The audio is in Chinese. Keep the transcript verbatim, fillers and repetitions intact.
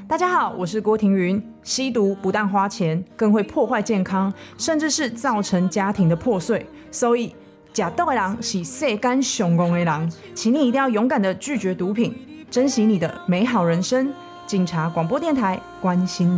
大家好，我是郭庭云。吸毒不但花钱，更会破坏健康，甚至是造成家庭的破碎。所以，吃毒的人是世间上戆的人，请你一定要勇敢的拒绝毒品，珍惜你的美好人生。警察广播电台，关心你。